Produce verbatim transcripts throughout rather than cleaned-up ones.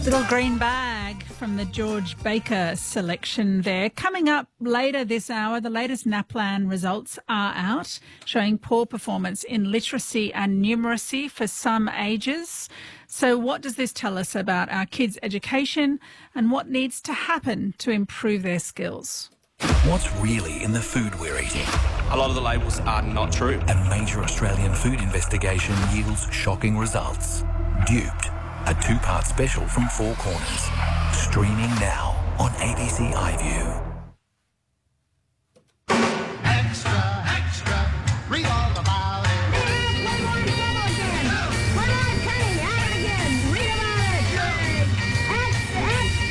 Little Green Bag from the George Baker selection there. Coming up later this hour, the latest NAPLAN results are out, showing poor performance in literacy and numeracy for some ages. So what does this tell us about our kids' education and what needs to happen to improve their skills? What's really in the food we're eating? A lot of the labels are not true. A major Australian food investigation yields shocking results. Duped. A two-part special from Four Corners. Streaming now on A B C iView. Extra, extra, read all about it. One more demo again. One more cutting out again. Read about it. Extra,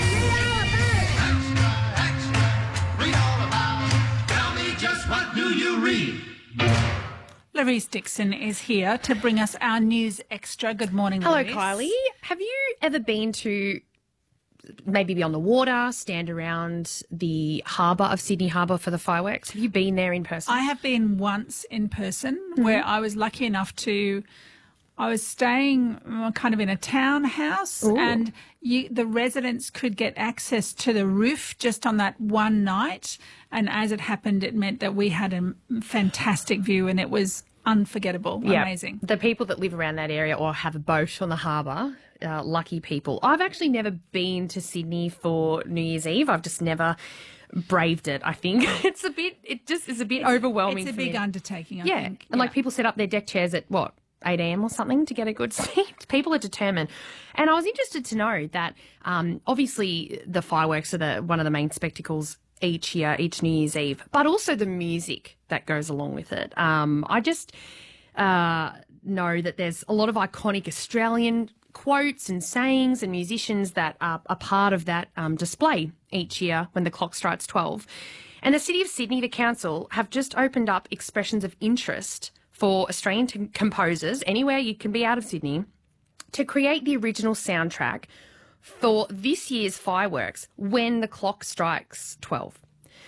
extra, read all about it. Extra, extra, read all about it. Tell me just what do you read? Larisse Dixon is here to bring us our news extra. Good morning, Hello, Larisse. Kylie. Have you ever been to maybe be on the water, stand around the harbour of Sydney Harbour for the fireworks? Have you been there in person? I have been once in person Mm-hmm. where I was lucky enough to, I was staying uh, kind of in a townhouse Ooh. and you, the residents could get access to the roof just on that one night. And as it happened, it meant that we had a fantastic view and it was unforgettable, Yeah. amazing. The people that live around that area or have a boat on the harbour, uh, lucky people. I've actually never been to Sydney for New Year's Eve. I've just never braved it, I think. It's a bit, it just is a bit overwhelming It's a for big me. undertaking, I Yeah. think. And like Yeah. people set up their deck chairs at what, eight a.m. or something to get a good seat. People are determined. And I was interested to know that um, obviously the fireworks are the one of the main spectacles each year, each New Year's Eve, but also the music that goes along with it. Um, I just uh, know that there's a lot of iconic Australian quotes and sayings and musicians that are a part of that um, display each year when the clock strikes twelve. And the City of Sydney, the council, have just opened up expressions of interest for Australian t- composers, anywhere you can be out of Sydney, to create the original soundtrack for this year's fireworks when the clock strikes twelve.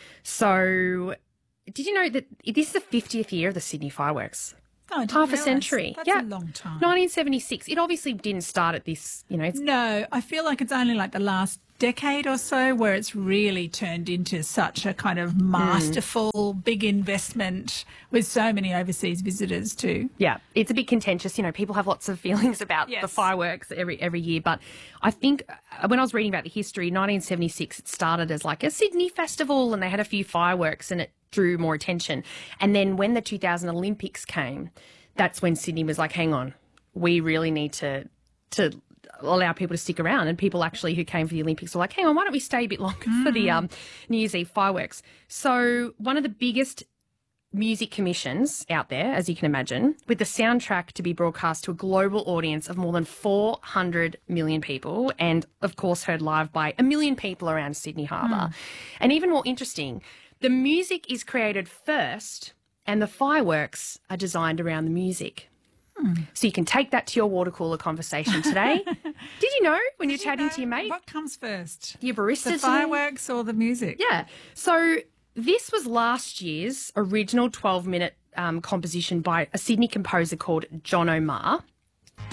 So, did you know that this is the fiftieth year of the Sydney fireworks? Oh, I didn't Half a realise. century. That's yeah. a long time. nineteen seventy-six. It obviously didn't start at this, you know. It's, No, I feel like it's only like the last decade or so where it's really turned into such a kind of masterful, big investment with so many overseas visitors too. Yeah, it's a bit contentious. You know, people have lots of feelings about Yes. the fireworks every every year. But I think uh, when I was reading about the history, nineteen seventy-six, it started as like a Sydney festival and they had a few fireworks and it drew more attention. And then when the two thousand Olympics came, that's when Sydney was like, hang on, we really need to to allow people to stick around. And people actually who came for the Olympics were like, hang on, why don't we stay a bit longer for the um, New Year's Eve fireworks? So one of the biggest music commissions out there, as you can imagine, with the soundtrack to be broadcast to a global audience of more than four hundred million people and, of course, heard live by a million people around Sydney Harbour. And even more interesting, the music is created first and the fireworks are designed around the music. So you can take that to your water cooler conversation today. Did you know when you're chatting to your mate, What comes first? your barista The today? fireworks or the music? Yeah. So this was last year's original twelve-minute um, composition by a Sydney composer called John O'Mar.